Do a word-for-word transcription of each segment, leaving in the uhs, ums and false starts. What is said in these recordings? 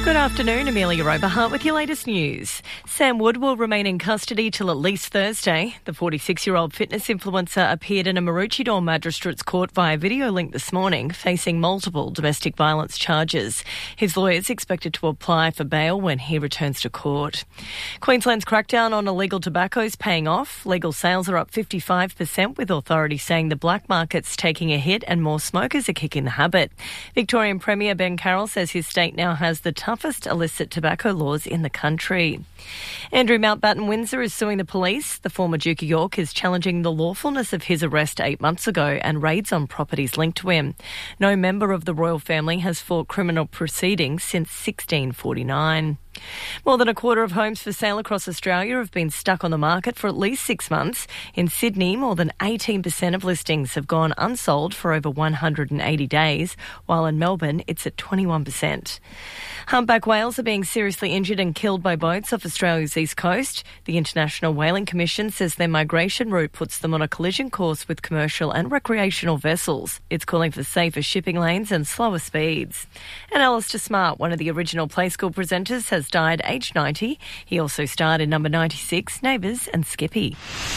Good afternoon, Amelia Oberhart with your latest news. Sam Wood will remain in custody till at least Thursday. The forty-six-year-old fitness influencer appeared in a Maroochydore Magistrates Court via video link this morning, facing multiple domestic violence charges. His lawyers expected to apply for bail when he returns to court. Queensland's crackdown on illegal tobacco is paying off. Legal sales are up fifty-five percent, with authorities saying the black market's taking a hit and more smokers are kicking the habit. Victorian Premier Ben Carroll says his state now has the toughest illicit tobacco laws in the country. Andrew Mountbatten-Windsor is suing the police. The former Duke of York is challenging the lawfulness of his arrest eight months ago and raids on properties linked to him. No member of the royal family has fought criminal proceedings since sixteen forty-nine. More than a quarter of homes for sale across Australia have been stuck on the market for at least six months. In Sydney, more than eighteen percent of listings have gone unsold for over one hundred eighty days, while in Melbourne it's at twenty-one percent. Humpback whales are being seriously injured and killed by boats off Australia's east coast. The International Whaling Commission says their migration route puts them on a collision course with commercial and recreational vessels. It's calling for safer shipping lanes and slower speeds. And Alistair Smart, one of the original Play School presenters, has died aged ninety. He also starred in number ninety-six, Neighbours and Skippy.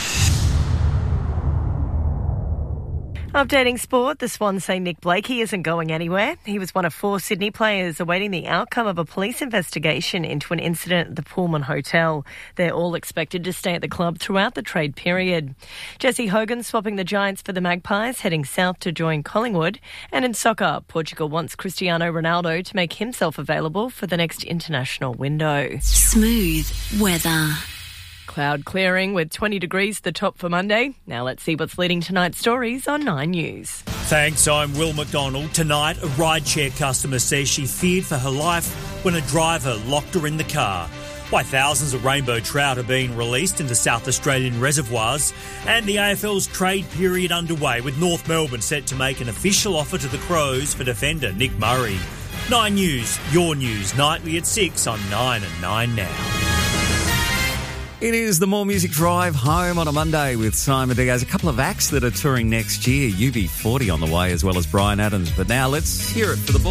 Updating sport, the Swans say Nick Blakey isn't going anywhere. He was one of four Sydney players awaiting the outcome of a police investigation into an incident at the Pullman Hotel. They're all expected to stay at the club throughout the trade period. Jesse Hogan swapping the Giants for the Magpies, heading south to join Collingwood. And in soccer, Portugal wants Cristiano Ronaldo to make himself available for the next international window. Smooth weather. Cloud clearing with twenty degrees the top for Monday. Now let's see what's leading tonight's stories on Nine News. Thanks, I'm Will McDonald. Tonight, a rideshare customer says she feared for her life when a driver locked her in the car. Why thousands of rainbow trout are being released into South Australian reservoirs, and the A F L's trade period underway, with North Melbourne set to make an official offer to the Crows for defender Nick Murray. Nine News, your news, nightly at six on Nine and Nine Now. It is the More Music Drive home on a Monday with Simon Diaz. A couple of acts that are touring next year. U B forty on the way, as well as Bryan Adams. But now let's hear it for the boys.